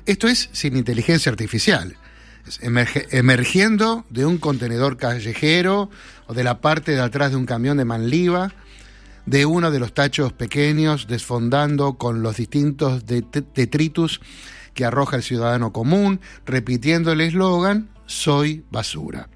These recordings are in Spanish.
Esto es sin inteligencia artificial. Es emergiendo de un contenedor callejero o de la parte de atrás de un camión de Manliva, de uno de los tachos pequeños, desfondando con los distintos detritus que arroja el ciudadano común, repitiendo el eslogan, soy basura.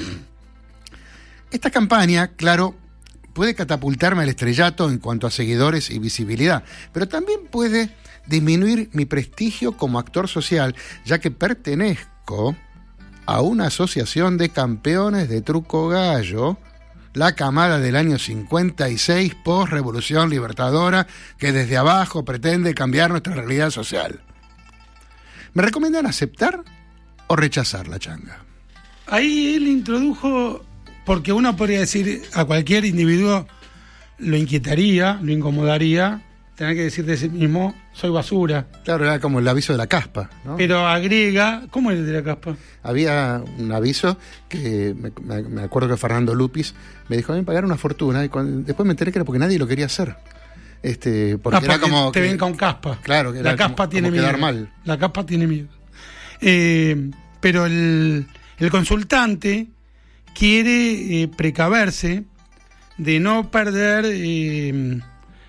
Esta campaña, claro, puede catapultarme al estrellato en cuanto a seguidores y visibilidad, pero también puede disminuir mi prestigio como actor social, ya que pertenezco a una asociación de campeones de truco gallo, la camada del año 56 post-revolución libertadora que desde abajo pretende cambiar nuestra realidad social. ¿Me recomiendan aceptar o rechazar la changa? Ahí él introdujo, porque uno podría decir a cualquier individuo lo inquietaría, lo incomodaría, tener que decir de sí mismo, soy basura. Claro, era como el aviso de la caspa, ¿no? Pero agrega, ¿cómo es el de la caspa? Había un aviso que me acuerdo que Fernando Lupis me dijo, a mí me pagaron una fortuna, y después me enteré que era porque nadie lo quería hacer. Porque era como te ven con caspa. Claro, que la caspa como, tiene como miedo. Quedar mal. La caspa tiene miedo. Pero el consultante quiere precaverse de no perder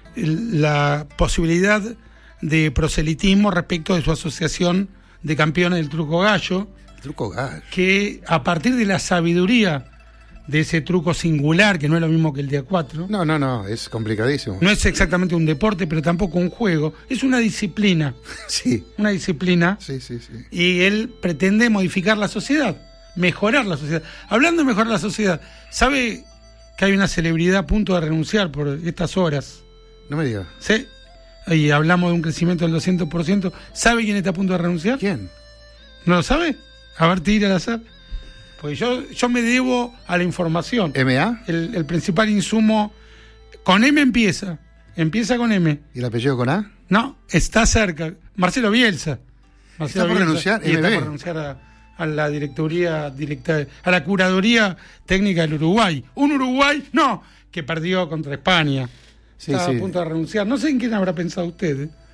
la posibilidad de proselitismo respecto de su asociación de campeones del truco gallo. El truco gallo. Que a partir de la sabiduría de ese truco singular, que no es lo mismo que el de A4. No, es complicadísimo. No es exactamente un deporte, pero tampoco un juego. Es una disciplina. Sí. Una disciplina. Sí. Y él pretende modificar la sociedad, mejorar la sociedad. Hablando de mejorar la sociedad, ¿sabe que hay una celebridad a punto de renunciar por estas horas? No me diga. ¿Sí? Y hablamos de un crecimiento del 200%. ¿Sabe quién está a punto de renunciar? ¿Quién? ¿No lo sabe? A ver, tira al azar. Pues yo me debo a la información. ¿MA? El principal insumo. Con M empieza. Empieza con M. ¿Y el apellido con A? No, está cerca. Marcelo Bielsa. ¿Está por renunciar? Y está por renunciar a la directoría, a la curaduría técnica del Uruguay. Un Uruguay, no, que perdió contra España. Sí, Estaba a punto de renunciar. No sé en quién habrá pensado usted,